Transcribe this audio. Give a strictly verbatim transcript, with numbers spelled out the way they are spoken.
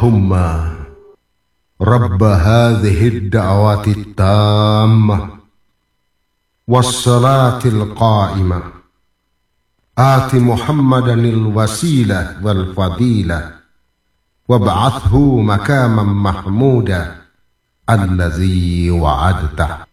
Allahumma Rabb hadhihi ad-da'wati at-tammah was-salati al-qa'imah ati Muhammadan al-wasilah wal-fadilah wab'athhu makaman mahmuda alladhi wa'adtah.